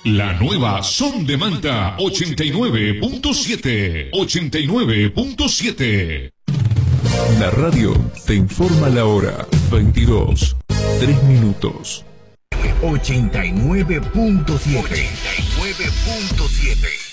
La nueva Son de Manta 89.7. 89.7. La radio te informa la hora. 22, 3 minutos. 89.7. 89.7.